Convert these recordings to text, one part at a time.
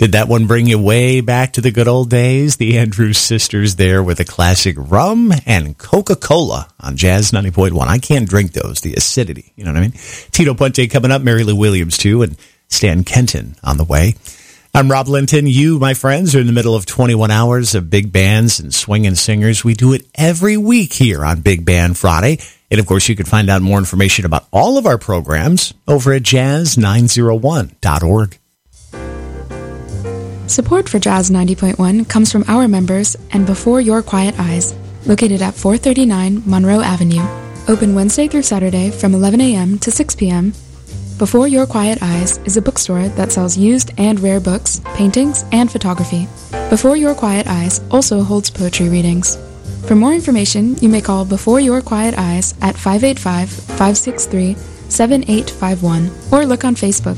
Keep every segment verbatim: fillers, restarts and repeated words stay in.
Did that one bring you way back to the good old days? The Andrews Sisters there with a classic Rum and Coca-Cola on Jazz ninety point one. I can't drink those, the acidity, you know what I mean? Tito Puente coming up, Mary Lou Williams too, and Stan Kenton on the way. I'm Rob Linton. You, my friends, are in the middle of twenty-one hours of big bands and swinging singers. We do it every week here on Big Band Friday. And, of course, you can find out more information about all of our programs over at jazz nine oh one dot org. Support for Jazz ninety point one comes from our members and Before Your Quiet Eyes, located at four thirty-nine Monroe Avenue. Open Wednesday through Saturday from eleven a.m. to six p.m. Before Your Quiet Eyes is a bookstore that sells used and rare books, paintings, and photography. Before Your Quiet Eyes also holds poetry readings. For more information, you may call Before Your Quiet Eyes at five eight five, five six three, seven eight five one or look on Facebook.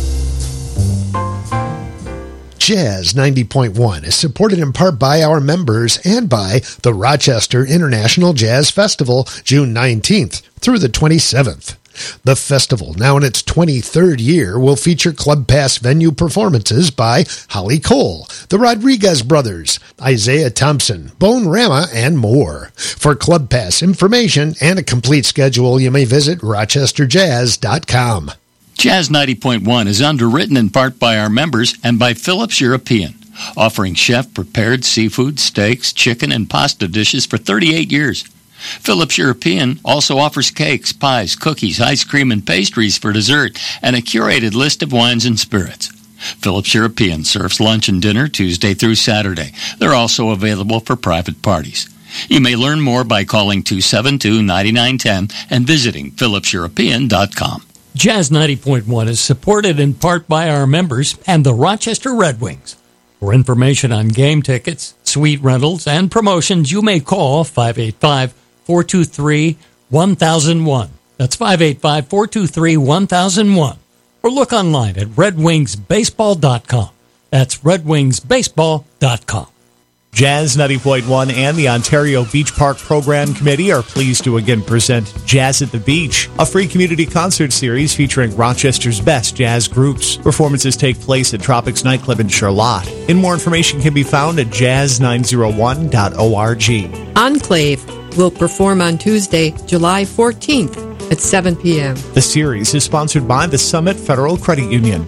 Jazz ninety point one is supported in part by our members and by the Rochester International Jazz Festival, June nineteenth through the twenty-seventh. The festival, now in its twenty-third year, will feature Club Pass venue performances by Holly Cole, the Rodriguez Brothers, Isaiah Thompson, Bone Rama, and more. For Club Pass information and a complete schedule, you may visit rochester jazz dot com. Jazz ninety point one is underwritten in part by our members and by Phillips European, offering chef-prepared seafood, steaks, chicken, and pasta dishes for thirty-eight years. Phillips European also offers cakes, pies, cookies, ice cream, and pastries for dessert, and a curated list of wines and spirits. Phillips European serves lunch and dinner Tuesday through Saturday. They're also available for private parties. You may learn more by calling two seven two, nine nine one zero and visiting phillips european dot com. Jazz ninety point one is supported in part by our members and the Rochester Red Wings. For information on game tickets, suite rentals, and promotions, you may call five eight five, four two three, one thousand one. That's five eight five, four two three, one thousand one. Or look online at red wings baseball dot com. That's red wings baseball dot com. Jazz ninety point one and the Ontario Beach Park Program Committee are pleased to again present Jazz at the Beach, a free community concert series featuring Rochester's best jazz groups. Performances take place at Tropics Nightclub in Charlotte. And more information can be found at jazz nine oh one dot org. Enclave will perform on Tuesday, July fourteenth at seven p.m. The series is sponsored by the Summit Federal Credit Union.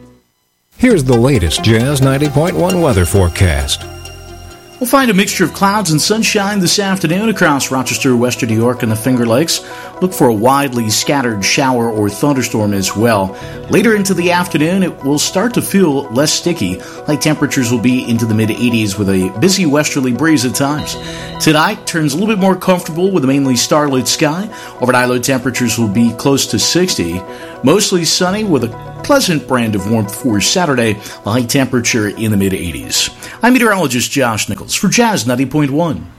Here's the latest Jazz ninety point one weather forecast. We'll find a mixture of clouds and sunshine this afternoon across Rochester, Western New York, and the Finger Lakes. Look for a widely scattered shower or thunderstorm as well. Later into the afternoon, it will start to feel less sticky. High temperatures will be into the mid-eighties with a busy westerly breeze at times. Tonight turns a little bit more comfortable with a mainly starlit sky. Overnight low temperatures will be close to sixty. Mostly sunny with a pleasant brand of warmth for Saturday, a high temperature in the mid-eighties. I'm meteorologist Josh Nichols for Jazz ninety point one.